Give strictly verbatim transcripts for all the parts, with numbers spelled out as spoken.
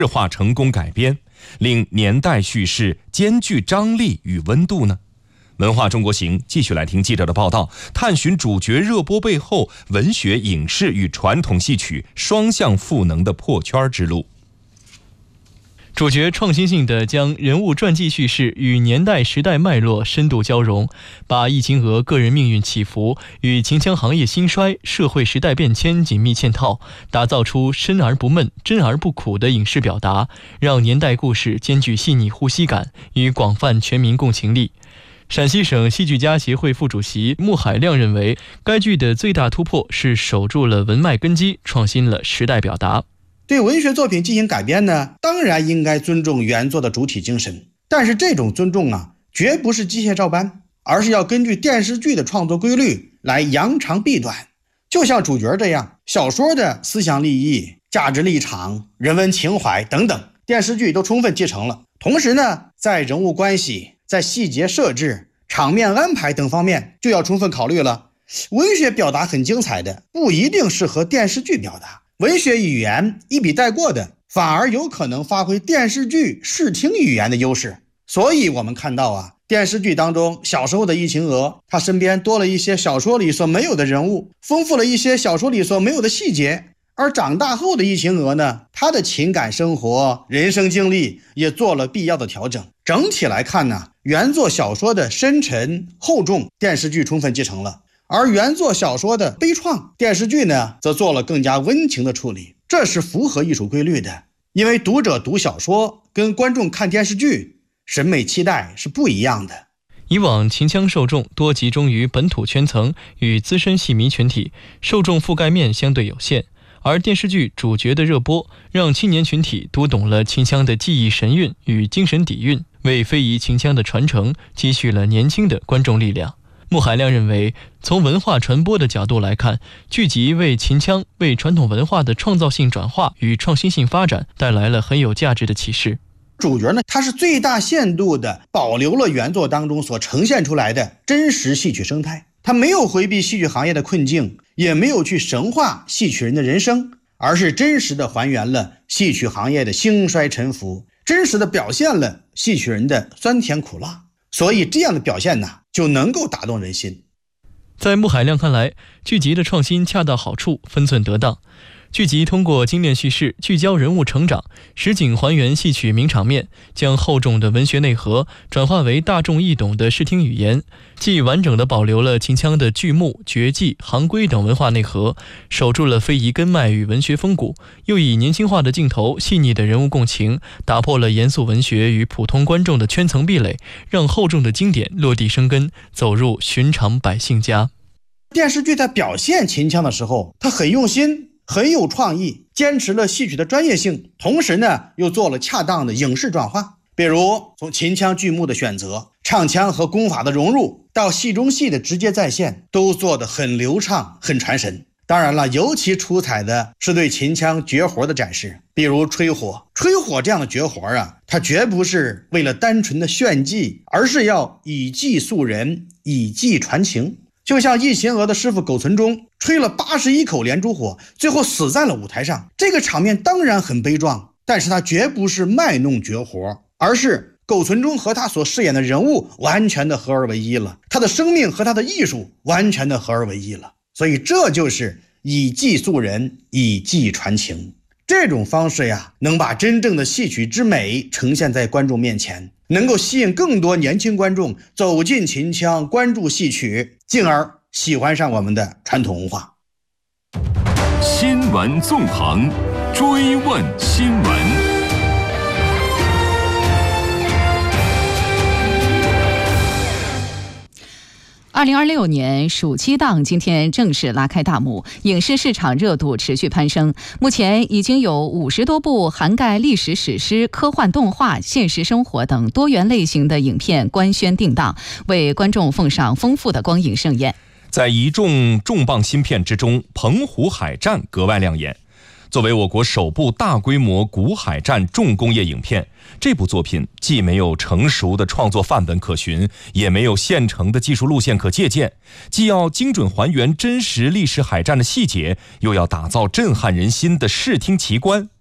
化成功改编，令年代叙事兼具张力与温度呢？文化中国行继续来听记者的报道，探寻主角热播背后文学、影视与传统戏曲双向赋能的破圈之路。 主角创新性地将人物传记叙事与年代时代脉络深度交融，把易秦娥个人命运起伏与秦腔行业兴衰、社会时代变迁紧密嵌套，打造出深而不闷、真而不苦的影视表达，让年代故事兼具细腻呼吸感与广泛全民共情力。陕西省戏剧家协会副主席穆海亮认为，该剧的最大突破是守住了文脉根基，创新了时代表达。 对文学作品进行改编呢，当然应该尊重原作的主体精神，但是这种尊重啊，绝不是机械照搬，而是要根据电视剧的创作规律来扬长避短。就像主角这样，小说的思想立意、价值立场、人文情怀等等，电视剧都充分继承了。同时呢，在人物关系、在细节设置、场面安排等方面就要充分考虑了。文学表达很精彩的，不一定适合电视剧表达。文学语言一笔带过的，反而有可能发挥电视剧视听语言的优势。所以我们看到啊，电视剧当中小时候的易秦娥，她身边多了一些小说里所没有的人物，丰富了一些小说里所没有的细节。而长大后的易秦娥呢，她的情感生活、人生经历也做了必要的调整。整体来看呢，原作小说的深沉厚重，电视剧充分继承了。而原作小说的悲怆，电视剧呢则做了更加温情的处理，这是符合艺术规律的。因为读者读小说跟观众看电视剧审美期待是不一样的。 以往秦腔受众多集中于本土圈层与资深戏迷群体，受众覆盖面相对有限，而电视剧主角的热播让青年群体读懂了秦腔的技艺神韵与精神底蕴，为非遗秦腔的传承积蓄了年轻的观众力量。穆海亮认为，从文化传播的角度来看，剧集为秦腔、为传统文化的创造性转化与创新性发展带来了很有价值的启示。 主角呢，他是最大限度地保留了原作当中所呈现出来的真实戏曲生态，他没有回避戏曲行业的困境，也没有去神化戏曲人的人生，而是真实地还原了戏曲行业的兴衰沉浮，真实地表现了戏曲人的酸甜苦辣。所以这样的表现呢，就能够打动人心。 在穆海亮看来，剧集的创新恰到好处，分寸得当。剧集通过精炼叙事，聚焦人物成长，实景还原戏曲名场面，将厚重的文学内核转化为大众易懂的视听语言，既完整地保留了秦腔的剧目、绝技、行规等文化内核，守住了非遗根脉与文学风骨，又以年轻化的镜头、细腻的人物共情，打破了严肃文学与普通观众的圈层壁垒，让厚重的经典落地生根，走入寻常百姓家。 电视剧在表现秦腔的时候，它很用心，很有创意，坚持了戏曲的专业性，同时呢又做了恰当的影视转化。比如从秦腔剧目的选择、唱腔和功法的融入，到戏中戏的直接再现，都做得很流畅，很传神。当然了，尤其出彩的是对秦腔绝活的展示，比如吹火。吹火这样的绝活啊，它绝不是为了单纯的炫技，而是要以技塑人，以技传情。就像易秦娥的师傅苟存中吹了八十一口连珠火，最后死在了舞台上。这个场面当然很悲壮，但是他绝不是卖弄绝活，而是苟存中和他所饰演的人物完全的合而为一了，他的生命和他的艺术完全的合而为一了。所以这就是以技塑人，以技传情。这种方式呀，能把真正的戏曲之美呈现在观众面前，能够吸引更多年轻观众走进秦腔，关注戏曲，进而喜欢上我们的传统文化。 新闻纵横，追问新闻。 二零二六年暑期档今天正式拉开大幕，影视市场热度持续攀升。目前已经有五十多部涵盖历史史诗、科幻动画、现实生活等多元类型的影片官宣定档，为观众奉上丰富的光影盛宴。 在一众重磅新片之中，澎湖海战格外亮眼。作为我国首部大规模古海战重工业影片，这部作品既没有成熟的创作范本可循，也没有现成的技术路线可借鉴，既要精准还原真实历史海战的细节，又要打造震撼人心的视听奇观。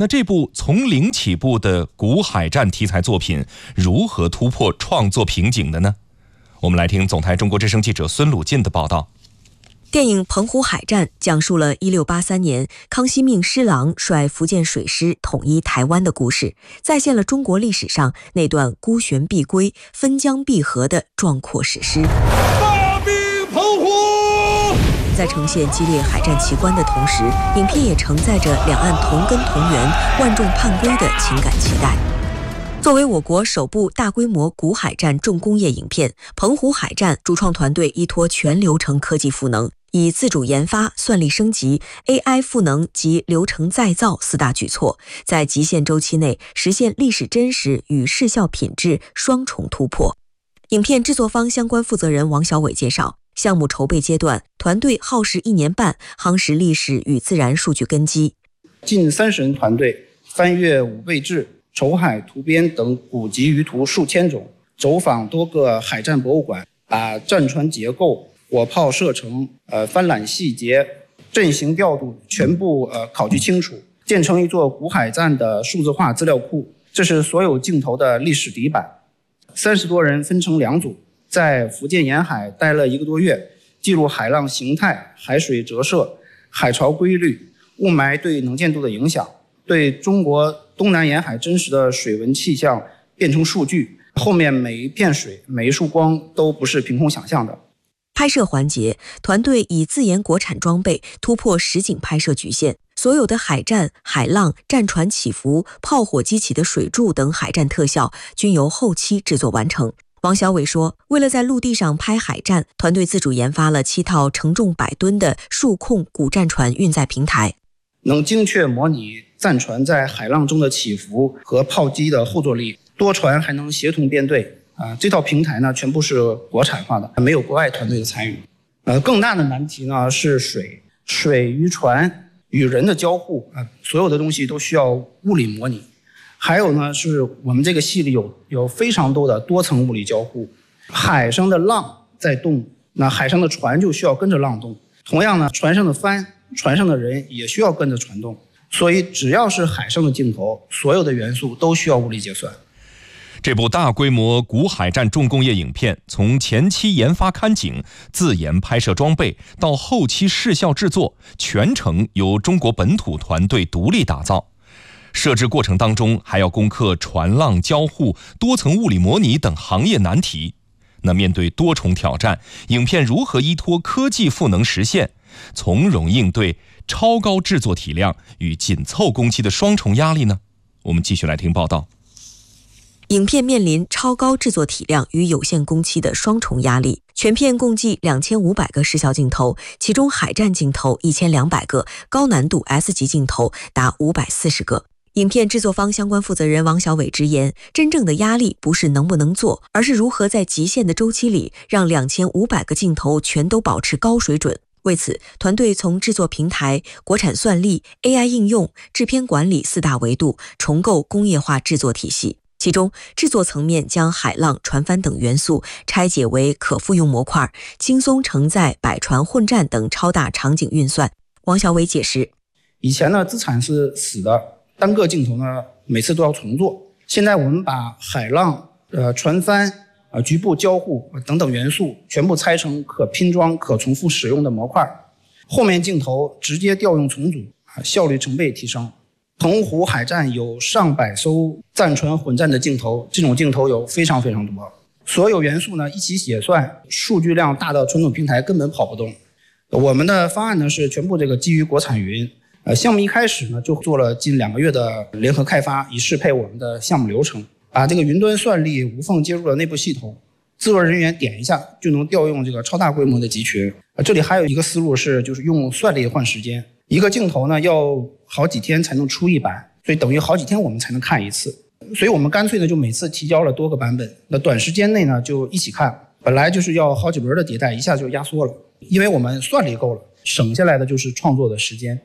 那这部从零起步的古海战题材作品如何突破创作瓶颈的呢？我们来听总台中国之声记者孙鲁进的报道。 电影《澎湖海战》讲述了一六八三年康熙命施琅率福建水师统一台湾的故事，再现了中国历史上那段孤悬碧龟、分江闭河的壮阔史诗。 大兵澎湖！ 在呈现激烈海战奇观的同时，影片也承载着两岸同根同源、万众盼归的情感期待。作为我国首部大规模古海战重工业影片，《澎湖海战》主创团队依托全流程科技赋能，以自主研发、算力升级、A I 赋能及流程再造四大举措，在极限周期内实现历史真实与视效品质双重突破。影片制作方相关负责人王小伟介绍，项目筹备阶段，团队耗时一年半，夯实历史与自然数据根基。 近三十人团队翻阅五倍制、筹海图编等古籍舆图数千种，走访多个海战博物馆，把战船结构、火炮射程、呃帆缆细节、阵型调度全部呃考据清楚，建成一座古海战的数字化资料库。这是所有镜头的历史底板。三十多人分成两组，在福建沿海待了一个多月，记录海浪形态、海水折射、海潮规律、雾霾对能见度的影响，对中国东南沿海真实的水文气象变成数据。后面每一片水、每一束光都不是凭空想象的。 拍摄环节，团队以自研国产装备突破实景拍摄局限，所有的海战、海浪、战船起伏、炮火激起的水柱等海战特效均由后期制作完成。王小伟说，为了在陆地上拍海战，团队自主研发了七套承重百吨的数控古战船运载平台， 能精确模拟战船在海浪中的起伏和炮击的后坐力，多船还能协同编队。啊，这套平台呢，全部是国产化的，没有国外团队的参与。呃，更大的难题呢是水，水与船与人的交互啊，所有的东西都需要物理模拟。还有呢，是我们这个戏里有有非常多的多层物理交互，海上的浪在动，那海上的船就需要跟着浪动。同样呢，船上的帆、船上的人也需要跟着船动。所以，只要是海上的镜头，所有的元素都需要物理结算。 这部大规模古海战重工业影片，从前期研发看景、自研拍摄装备到后期视效制作，全程由中国本土团队独立打造。摄制过程当中还要攻克船浪交互、多层物理模拟等行业难题。那面对多重挑战，影片如何依托科技赋能实现，从容应对超高制作体量与紧凑工期的双重压力呢？我们继续来听报道。 影片面临超高制作体量与有限工期的双重压力，全片共计两千五百个视效镜头，其中海战镜头一千两百个，高难度 S 级镜头达五百四十个。影片制作方相关负责人王小伟直言，真正的压力不是能不能做，而是如何在极限的周期里让两千五百个镜头全都保持高水准。为此，团队从制作平台、国产算力、A I 应用、制片管理四大维度重构工业化制作体系。其中，制作层面将海浪、船帆等元素拆解为可复用模块，轻松承载百船混战等超大场景运算。王小伟解释， 以前呢，资产是死的，单个镜头呢每次都要重做。现在我们把海浪、呃船帆、呃局部交互等等元素全部拆成可拼装、可重复使用的模块，后面镜头直接调用重组，效率成倍提升。澎湖海战有上百艘战船混战的镜头，这种镜头有非常非常多。所有元素呢一起解算，数据量大到传统平台根本跑不动。我们的方案呢是全部这个基于国产云。呃，项目一开始呢就做了近两个月的联合开发，以适配我们的项目流程，把这个云端算力无缝接入了内部系统，制作人员点一下就能调用这个超大规模的集群。呃，这里还有一个思路是，就是用算力换时间。一个镜头呢要好几天才能出一版，所以等于好几天我们才能看一次。所以我们干脆呢就每次提交了多个版本，那短时间内呢就一起看。本来就是要好几轮的迭代，一下就压缩了，因为我们算力够了，省下来的就是创作的时间。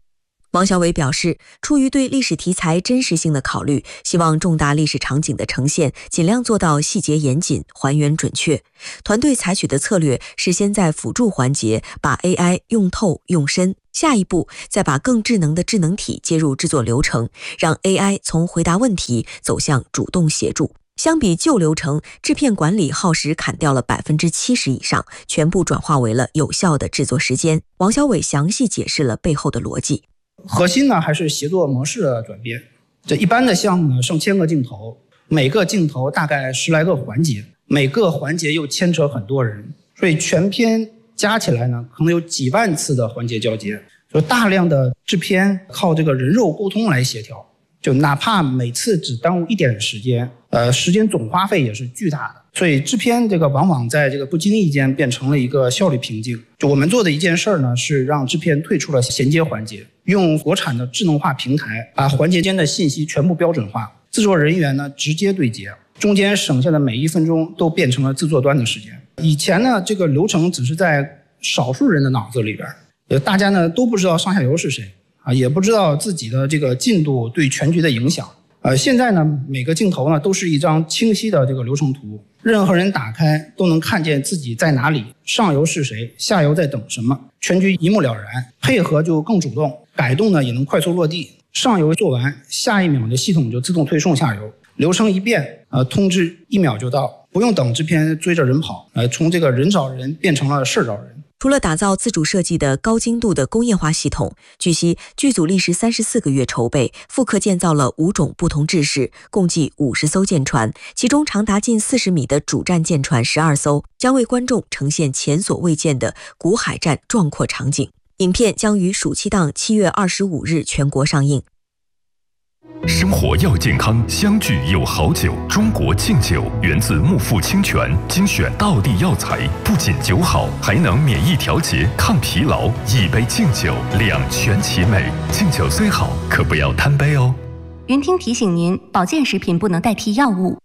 王小伟表示，出于对历史题材真实性的考虑，希望重大历史场景的呈现尽量做到细节严谨，还原准确。团队采取的策略是先在辅助环节把 A I 用透用深，下一步再把更智能的智能体接入制作流程，让 A I 从回答问题走向主动协助。相比旧流程，制片管理耗时砍掉了百分之七十以上，全部转化为了有效的制作时间。王小伟详细解释了背后的逻辑。 核心呢还是协作模式的转变。这一般的项目呢，上千个镜头，每个镜头大概十来个环节，每个环节又牵扯很多人，所以全片加起来呢，可能有几万次的环节交接，就大量的制片靠这个人肉沟通来协调，就哪怕每次只耽误一点时间，呃，时间总花费也是巨大的。所以制片这个往往在这个不经意间变成了一个效率瓶颈。就我们做的一件事儿呢，是让制片退出了衔接环节，用国产的智能化平台把环节间的信息全部标准化，制作人员呢直接对接，中间省下的每一分钟都变成了制作端的时间。以前呢，这个流程只是在少数人的脑子里边，呃，大家呢都不知道上下游是谁啊，也不知道自己的这个进度对全局的影响。呃，现在呢，每个镜头呢都是一张清晰的这个流程图，任何人打开都能看见自己在哪里，上游是谁，下游在等什么，全局一目了然，配合就更主动，改动呢也能快速落地。上游做完，下一秒的系统就自动推送下游，流程一变，呃，通知一秒就到，不用等制片追着人跑，呃，从这个人找人变成了事找人。 除了打造自主设计的高精度的工业化系统，据悉剧组历时三十四个月筹备，复刻建造了五种不同制式，共计五十艘舰船，其中长达近四十米的主战舰船十二艘，将为观众呈现前所未见的古海战壮阔场景。影片将于暑期档七月二十五日全国上映。 生活要健康，相聚有好酒。中国敬酒源自木富清泉，精选道地药材，不仅酒好，还能免疫调节、抗疲劳。一杯敬酒，两全其美。敬酒虽好，可不要贪杯哦。 云听提醒您，保健食品不能代替药物。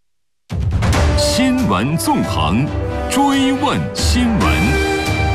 新闻纵横，追问新闻。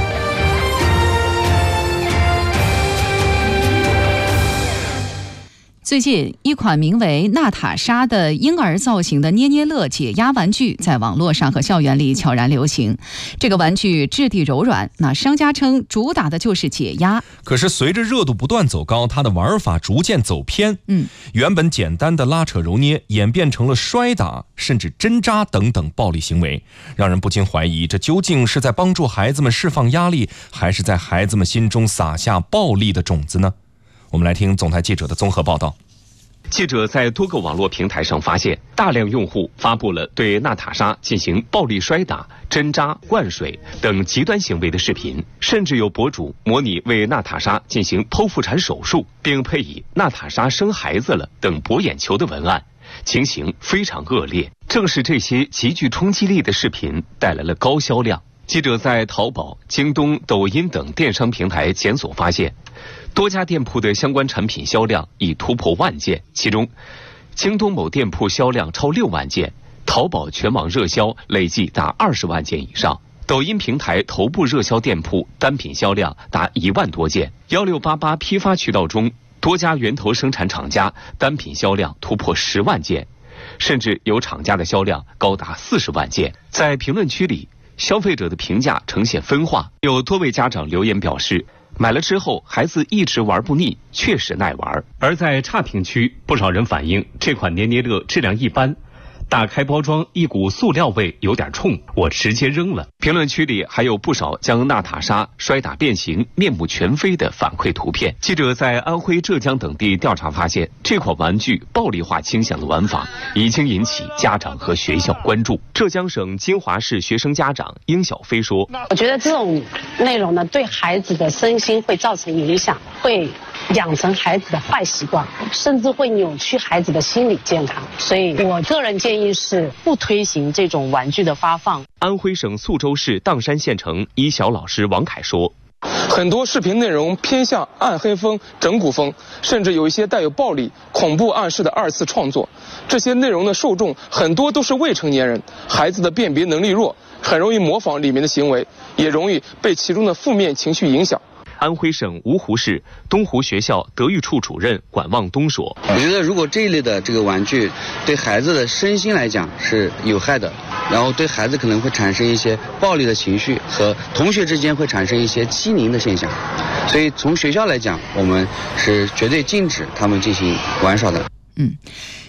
最近，一款名为娜塔莎的婴儿造型的捏捏乐解压玩具在网络上和校园里悄然流行。这个玩具质地柔软，那商家称主打的就是解压。 可是随着热度不断走高，它的玩法逐渐走偏。 嗯， 原本简单的拉扯揉捏，演变成了摔打甚至针扎等等暴力行为，让人不禁怀疑，这究竟是在帮助孩子们释放压力，还是在孩子们心中撒下暴力的种子呢？我们来听总台记者的综合报道。 记者在多个网络平台上发现，大量用户发布了对娜塔莎进行暴力摔打、针扎、灌水等极端行为的视频，甚至有博主模拟为娜塔莎进行剖腹产手术，并配以“娜塔莎生孩子了”等博眼球的文案，情形非常恶劣。正是这些极具冲击力的视频带来了高销量。记者在淘宝、京东、抖音等电商平台检索发现，多家店铺的相关产品销量已突破万件，其中京东某店铺销量超六万件，淘宝全网热销累计达二十万件以上，抖音平台头部热销店铺单品销量达一万多件，幺六八八批发渠道中多家源头生产厂家单品销量突破十万件，甚至有厂家的销量高达四十万件。在评论区里，消费者的评价呈现分化，有多位家长留言表示，买了之后孩子一直玩不腻，确实耐玩。而在差评区，不少人反映这款捏捏乐质量一般，打开包装一股塑料味有点冲，我直接扔了。评论区里还有不少将娜塔莎摔打变形、面目全非的反馈图片。记者在安徽、浙江等地调查发现，这款玩具暴力化倾向的玩法已经引起家长和学校关注。浙江省金华市学生家长殷小飞说：“ 我觉得这种内容呢，对孩子的身心会造成影响，会养成孩子的坏习惯，甚至会扭曲孩子的心理健康。所以我个人建议是不推行这种玩具的发放。” 安徽省宿州市砀山县城一小老师王凯说：“ 很多视频内容偏向暗黑风、整蛊风，甚至有一些带有暴力、恐怖暗示的二次创作。这些内容的受众很多都是未成年人，孩子的辨别能力弱，很容易模仿里面的行为，也容易被其中的负面情绪影响。” 安徽省芜湖市东湖学校德育处主任管望东说：“ 我觉得如果这一类的这个玩具对孩子的身心来讲是有害的，然后对孩子可能会产生一些暴力的情绪，和同学之间会产生一些欺凌的现象，所以从学校来讲，我们是绝对禁止他们进行玩耍的。” 嗯。